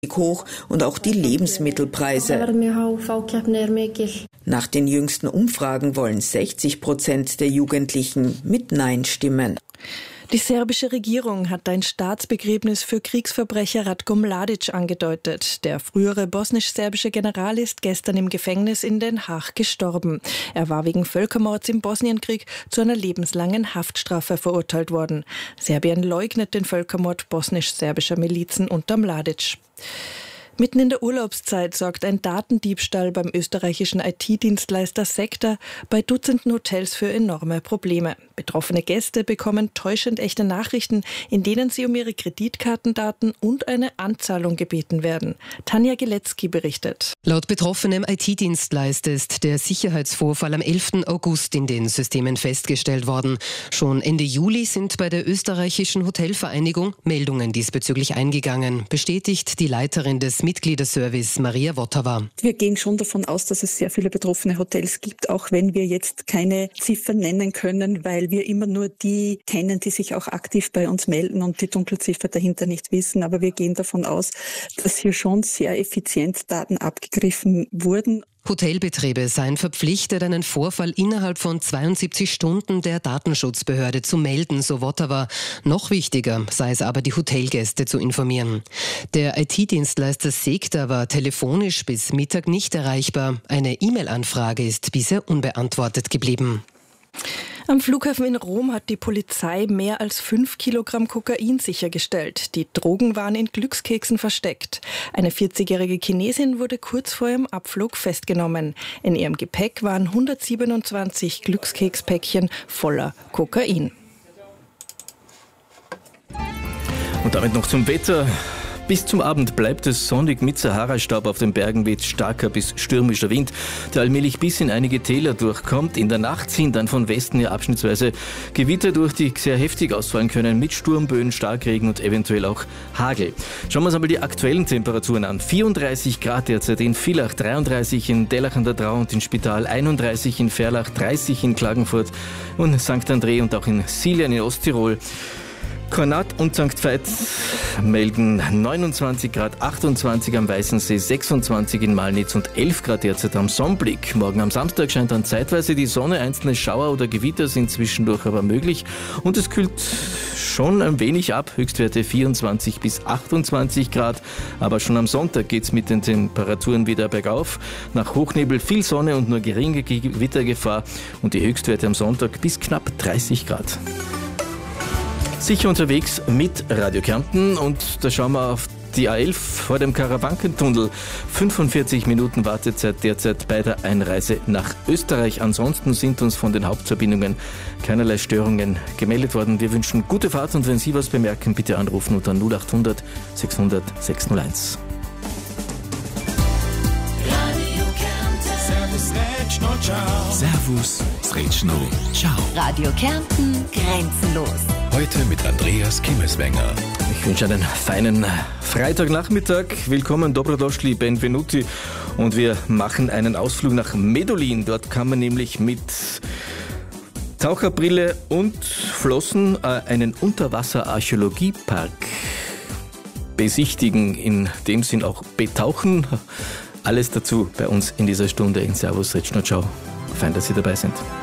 hoch und auch die Lebensmittelpreise. Nach den jüngsten Umfragen wollen 60% der Jugendlichen mit Nein stimmen. Die serbische Regierung hat ein Staatsbegräbnis für Kriegsverbrecher Ratko Mladic angedeutet. Der frühere bosnisch-serbische General ist gestern im Gefängnis in Den Haag gestorben. Er war wegen Völkermords im Bosnienkrieg zu einer lebenslangen Haftstrafe verurteilt worden. Serbien leugnet den Völkermord bosnisch-serbischer Milizen unter Mladic. Mitten in der Urlaubszeit sorgt ein Datendiebstahl beim österreichischen IT-Dienstleister Secta bei Dutzenden Hotels für enorme Probleme. Betroffene Gäste bekommen täuschend echte Nachrichten, in denen sie um ihre Kreditkartendaten und eine Anzahlung gebeten werden. Tanja Gilecki berichtet. Laut betroffenem IT-Dienstleister ist der Sicherheitsvorfall am 11. August in den Systemen festgestellt worden. Schon Ende Juli sind bei der österreichischen Hotelvereinigung Meldungen diesbezüglich eingegangen, bestätigt die Leiterin des Mitgliederservice Maria Votava. Wir gehen schon davon aus, dass es sehr viele betroffene Hotels gibt, auch wenn wir jetzt keine Ziffern nennen können, weil wir immer nur die kennen, die sich auch aktiv bei uns melden und die Dunkelziffer dahinter nicht wissen. Aber wir gehen davon aus, dass hier schon sehr effizient Daten abgegriffen wurden. Hotelbetriebe seien verpflichtet, einen Vorfall innerhalb von 72 Stunden der Datenschutzbehörde zu melden, so Votava. Noch wichtiger sei es aber, die Hotelgäste zu informieren. Der IT-Dienstleister Secta war telefonisch bis Mittag nicht erreichbar. Eine E-Mail-Anfrage ist bisher unbeantwortet geblieben. Am Flughafen in Rom hat die Polizei mehr als 5 Kilogramm Kokain sichergestellt. Die Drogen waren in Glückskeksen versteckt. Eine 40-jährige Chinesin wurde kurz vor ihrem Abflug festgenommen. In ihrem Gepäck waren 127 Glückskekspäckchen voller Kokain. Und damit noch zum Wetter. Bis zum Abend bleibt es sonnig mit Sahara-Staub auf den Bergen, weht starker bis stürmischer Wind, der allmählich bis in einige Täler durchkommt. In der Nacht ziehen dann von Westen her abschnittsweise Gewitter durch, die sehr heftig ausfallen können, mit Sturmböen, Starkregen und eventuell auch Hagel. Schauen wir uns einmal die aktuellen Temperaturen an. 34 Grad derzeit in Villach, 33 in Dellach an der Drau und in Spital, 31 in Ferlach, 30 in Klagenfurt und St. André und auch in Siljan in Osttirol. Kornat und St. Veit melden 29 Grad, 28 am Weißensee, 26 in Malnitz und 11 Grad derzeit am Sonnenblick. Morgen am Samstag scheint dann zeitweise die Sonne, einzelne Schauer oder Gewitter sind zwischendurch aber möglich und es kühlt schon ein wenig ab, Höchstwerte 24 bis 28 Grad, aber schon am Sonntag geht's mit den Temperaturen wieder bergauf. Nach Hochnebel viel Sonne und nur geringe Gewittergefahr und die Höchstwerte am Sonntag bis knapp 30 Grad. Sicher unterwegs mit Radio Kärnten und da schauen wir auf die A11 vor dem Karawankentunnel. 45 Minuten Wartezeit derzeit bei der Einreise nach Österreich. Ansonsten sind uns von den Hauptverbindungen keinerlei Störungen gemeldet worden. Wir wünschen gute Fahrt und wenn Sie was bemerken, bitte anrufen unter 0800 600 601. Servus, Sretschno, ciao. Radio Kärnten, grenzenlos. Heute mit Andreas Kimmeswenger. Ich wünsche einen feinen Freitagnachmittag. Willkommen, Dobrodošli, benvenuti. Und wir machen einen Ausflug nach Medulin. Dort kann man nämlich mit Taucherbrille und Flossen einen Unterwasser-Archäologiepark besichtigen, in dem Sinn auch betauchen. Alles dazu bei uns in dieser Stunde in Servus, Sretschno, ciao. Fein, dass Sie dabei sind.